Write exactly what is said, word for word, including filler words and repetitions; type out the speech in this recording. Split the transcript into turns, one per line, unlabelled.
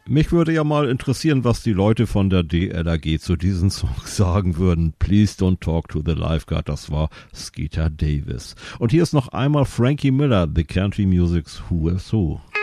Mich würde ja mal interessieren, was die Leute von der D L R G zu diesem Song sagen würden. Please Don't Talk to the Lifeguard, das war Skeeter Davis. Und hier ist noch einmal Frankie Miller, The Country Music's Who is Who.